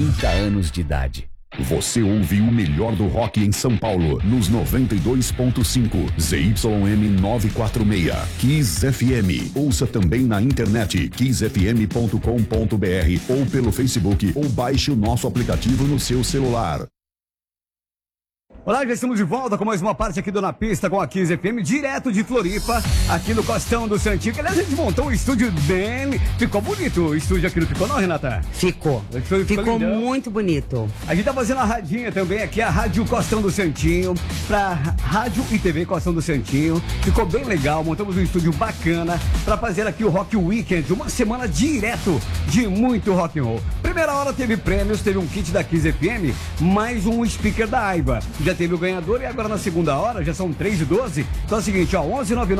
30 anos de idade. Você ouve o melhor do rock em São Paulo, nos 92.5 ZYM 946, Kiss FM. Ouça também na internet kissfm.com.br ou pelo Facebook ou baixe o nosso aplicativo no seu celular. Olá, já estamos de volta com mais uma parte aqui do Na Pista com a Kiss FM, direto de Floripa, aqui no Costão do Santinho. Que, aliás, a gente montou um estúdio bem... Ficou bonito o estúdio aqui, não ficou não, Renata? Ficou. Ficou muito bonito. A gente tá fazendo a radinha também aqui, a Rádio Costão do Santinho, pra Rádio e TV Costão do Santinho. Ficou bem legal, montamos um estúdio bacana pra fazer aqui o Rock Weekend, uma semana direto de muito rock and roll. Primeira hora teve prêmios, teve um kit da Kiss FM, mais um speaker da Aiva. Já teve o ganhador e agora na segunda hora, já são 3h12. Então é o seguinte, ó,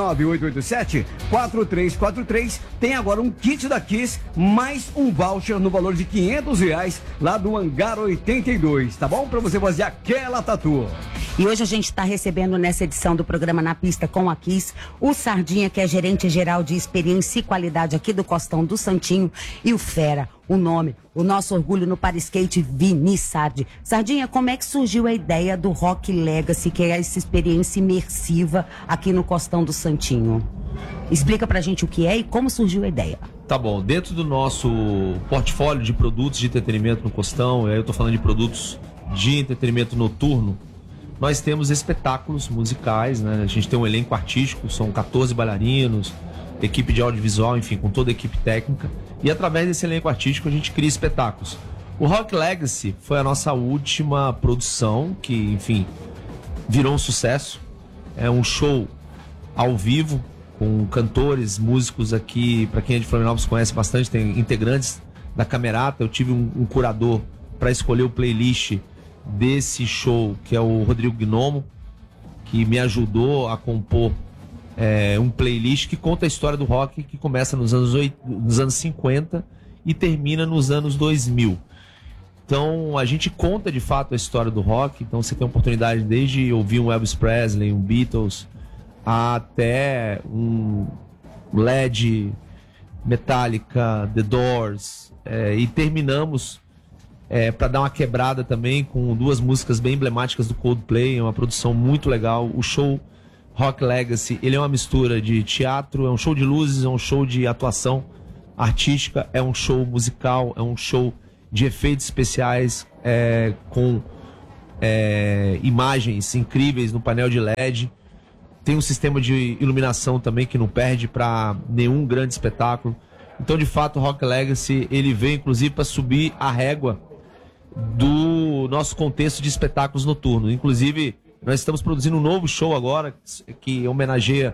1199-887-4343. Tem agora um kit da Kiss, mais um voucher no valor de R$500 lá do Hangar 82, tá bom? Pra você fazer aquela tatu. E hoje a gente está recebendo nessa edição do programa Na Pista com a Kiss, o Sardinha, que é gerente geral de experiência e qualidade aqui do Costão do Santinho, e o Fera, o nome, o nosso orgulho no para-skate, Vini Sardi. Sardinha, como é que surgiu a ideia do Rock Legacy, que é essa experiência imersiva aqui no Costão do Santinho? Explica pra gente o que é e como surgiu a ideia. Tá bom, dentro do nosso portfólio de produtos de entretenimento no Costão, eu tô falando de produtos de entretenimento noturno, nós temos espetáculos musicais, né? A gente tem um elenco artístico, são 14 bailarinos, equipe de audiovisual, enfim, com toda a equipe técnica. E através desse elenco artístico a gente cria espetáculos. O Rock Legacy foi a nossa última produção, que, enfim, virou um sucesso. É um show ao vivo, com cantores, músicos aqui, para quem é de Florianópolis conhece bastante, tem integrantes da Camerata. Eu tive um curador para escolher o playlist desse show, que é o Rodrigo Gnomo, que me ajudou a compor um playlist que conta a história do rock, que começa nos anos 50 e termina nos anos 2000. Então a gente conta de fato a história do rock. Então você tem a oportunidade desde ouvir um Elvis Presley, um Beatles, até um Led, Metallica, The Doors, e terminamos para dar uma quebrada também com duas músicas bem emblemáticas do Coldplay. É uma produção muito legal. O show Rock Legacy, ele é uma mistura de teatro, é um show de luzes, é um show de atuação artística, é um show musical, é um show de efeitos especiais, com imagens incríveis no painel de LED. Tem um sistema de iluminação também que não perde para nenhum grande espetáculo. Então, de fato, o Rock Legacy, ele veio inclusive para subir a régua do nosso contexto de espetáculos noturnos. Inclusive, nós estamos produzindo um novo show agora que homenageia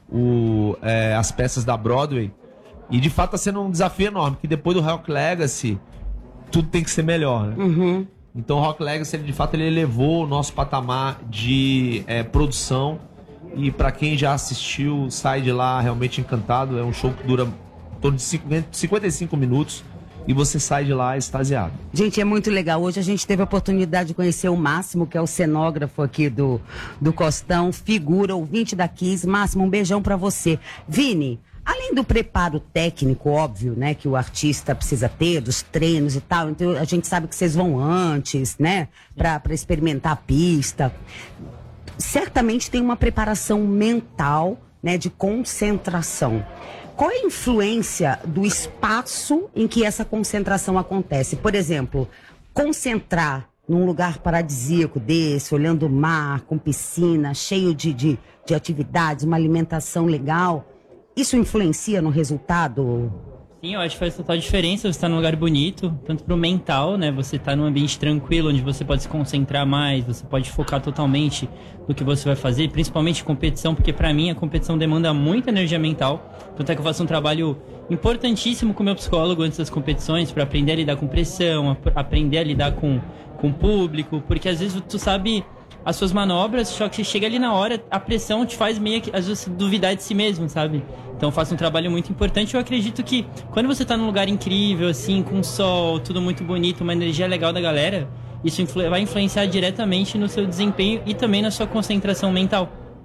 as peças da Broadway. E de fato está sendo um desafio enorme, que depois do Rock Legacy tudo tem que ser melhor, né? Uhum. Então o Rock Legacy, ele, de fato, ele elevou o nosso patamar de produção. E para quem já assistiu, sai de lá realmente encantado. É um show que dura em torno de 55 minutos. E você sai de lá extasiado. Gente, é muito legal. Hoje a gente teve a oportunidade de conhecer o Máximo, que é o cenógrafo aqui do Costão, figura, ouvinte da Kiss. Máximo, um beijão pra você. Vini, além do preparo técnico, óbvio, né, que o artista precisa ter, dos treinos e tal, então a gente sabe que vocês vão antes, né, pra experimentar a pista. Certamente tem uma preparação mental, né, de concentração. Qual é a influência do espaço em que essa concentração acontece? Por exemplo, concentrar num lugar paradisíaco desse, olhando o mar, com piscina, cheio de atividades, uma alimentação legal, isso influencia no resultado? Sim, eu acho que faz total diferença você estar num lugar bonito, tanto pro mental, né? Você tá num ambiente tranquilo, onde você pode se concentrar mais, você pode focar totalmente no que você vai fazer, principalmente competição, porque pra mim a competição demanda muita energia mental. Tanto é que eu faço um trabalho importantíssimo com o meu psicólogo antes das competições, para aprender a lidar com pressão, aprender a lidar com o público, porque às vezes tu sabe as suas manobras, só que você chega ali na hora, a pressão te faz meio que, às vezes, duvidar de si mesmo, sabe? Então eu faço um trabalho muito importante. Eu acredito que quando você tá num lugar incrível, assim, com sol, tudo muito bonito, uma energia legal da galera, isso vai influenciar diretamente no seu desempenho e também na sua concentração mental.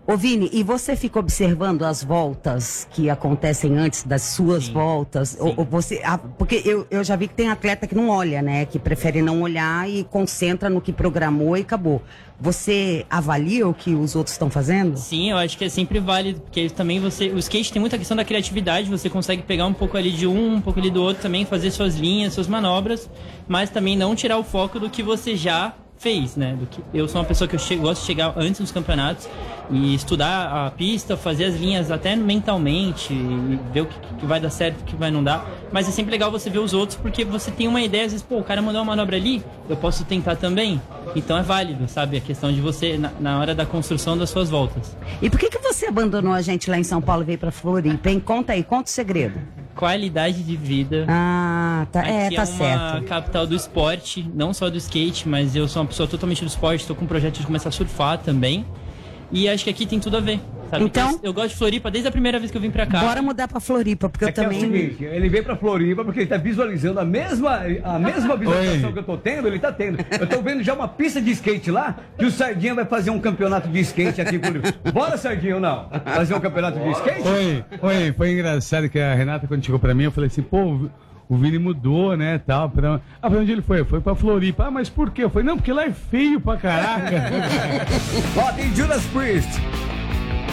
Ô Vini, e você fica observando as voltas que acontecem antes das suas voltas? Ou você, porque eu já vi que tem atleta que não olha, né? Que prefere não olhar e concentra no que programou e acabou. Você avalia o que os outros estão fazendo? Sim, eu acho que é sempre válido, porque também o skate tem muita questão da criatividade, você consegue pegar um pouco ali de um pouco ali do outro também, fazer suas linhas, suas manobras, mas também não tirar o foco do que você já fez, né? Eu sou uma pessoa que gosto de chegar antes dos campeonatos e estudar a pista, fazer as linhas até mentalmente, e ver o que vai dar certo, o que vai não dar. Mas é sempre legal você ver os outros, porque você tem uma ideia, às vezes, o cara mandou uma manobra ali, eu posso tentar também. Então é válido, sabe? A questão de você, na hora da construção das suas voltas. E por que você abandonou a gente lá em São Paulo e veio pra Floripa, hein? Conta aí, conta o segredo. Qualidade de vida. Ah, tá, aqui tá é certo. uma capital do esporte, não só do skate, mas eu sou uma pessoa totalmente do esporte, estou com um projeto de começar a surfar também. E acho que aqui tem tudo a ver, sabe? Então, eu gosto de Floripa desde a primeira vez que eu vim pra cá. Bora mudar pra Floripa, porque eu também... É o seguinte, ele veio pra Floripa porque ele tá visualizando a mesma visualização que eu tô tendo, ele tá tendo. Eu tô vendo já uma pista de skate lá, que o Sardinha vai fazer um campeonato de skate aqui por... Bora, Sardinha, ou não? Fazer um campeonato de skate? Foi engraçado que a Renata, quando chegou pra mim, eu falei assim, pô, o Vini mudou, né, tal. Pra onde ele foi? Foi pra Floripa. Ah, mas por quê? Eu falei, não, porque lá é feio pra caraca. Ó, tem Judas Priest.